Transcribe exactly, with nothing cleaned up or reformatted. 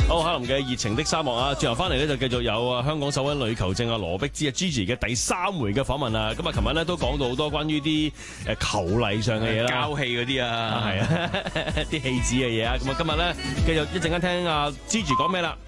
歐克林嘅熱情的沙漠啊，最後翻嚟咧就繼續有啊香港首位女球證啊羅碧芝啊 Gigi 嘅第三回嘅訪問啊，咁啊琴日咧都講到好多關於啲誒球例上嘅嘢啦， 交戲嗰啲啊， 係啊啲戲子嘅嘢啊，咁啊今日咧繼續一陣間聽阿 Gigi 講咩啦。